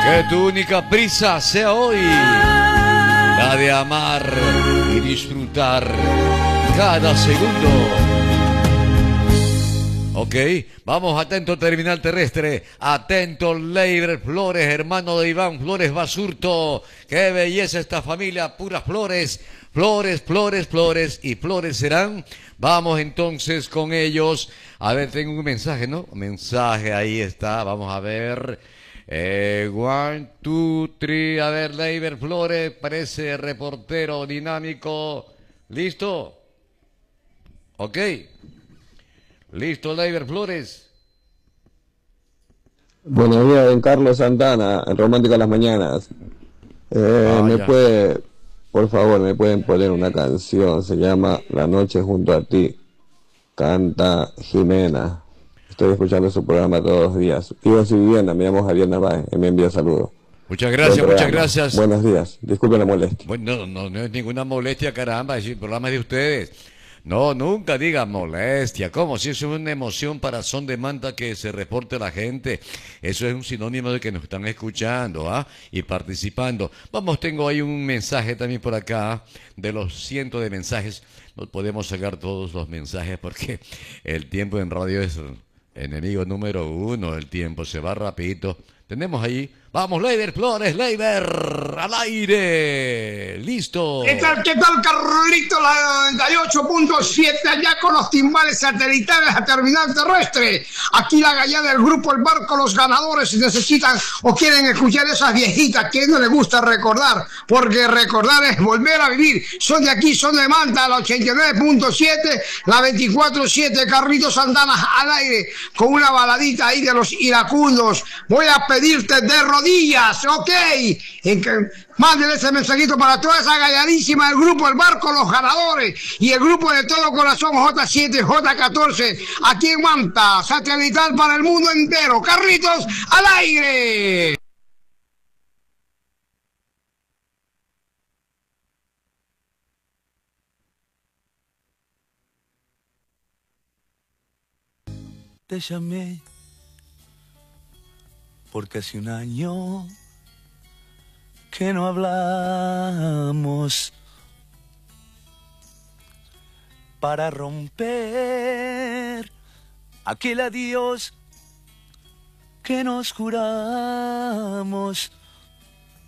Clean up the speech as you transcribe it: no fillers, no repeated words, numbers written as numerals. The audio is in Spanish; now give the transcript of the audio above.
Que tu única prisa sea hoy la de amar y disfrutar cada segundo. Ok, vamos, atento terminal terrestre, atento Leiber Flores, hermano de Iván Flores Basurto. Qué belleza esta familia, puras flores, flores, flores, flores y flores serán. Vamos entonces con ellos. A ver, tengo un mensaje, ¿no? Mensaje, ahí está, vamos a ver. 1, 2, 3, a ver, Leiber Flores, parece reportero dinámico. ¿Listo? Ok. Listo, Leiber Flores. Buenos días, don Carlos Santana, el romántico de las mañanas. Me Ya. puede, por favor, me pueden poner una canción, se llama La noche junto a ti, canta Jimena. Estoy escuchando su programa todos los días. Vivo en su vivienda, me llamo Javier Narváez, y me envía saludos. Muchas Buen gracias, muchas programa. gracias. Buenos días, disculpen la molestia. Bueno, no es ninguna molestia, caramba, es el programa es de ustedes. No, nunca diga molestia. ¿Cómo? Si eso es una emoción para son de manta que se reporte la gente. Eso es un sinónimo de que nos están escuchando, ¿ah? Y participando. Vamos, tengo ahí un mensaje también por acá, de los cientos de mensajes. No podemos sacar todos los mensajes porque el tiempo en radio es enemigo número 1. El tiempo se va rapidito. Tenemos ahí. Vamos, Leiber Flores, Leiber, al aire. Listo. ¿Qué tal, Carlito? La 98.7 allá con los timbales satelitales a terminal terrestre. Aquí la gallada del grupo El Barco, los ganadores, si necesitan o quieren escuchar esas viejitas que no les gusta recordar, porque recordar es volver a vivir. Son de aquí, son de Manta, la 89.7, la 24.7, Carlitos Santana al aire, con una baladita ahí de los iracundos. Voy a pedirte de rodillas, ok. Mándenle ese mensajito para toda esa galladísima del grupo El Barco, los ganadores, y el grupo de todo corazón J7, J14, aquí en Manta, satelital para el mundo entero. Carlitos, al aire. Te llamé porque hace un año que no hablamos, para romper aquel adiós que nos juramos.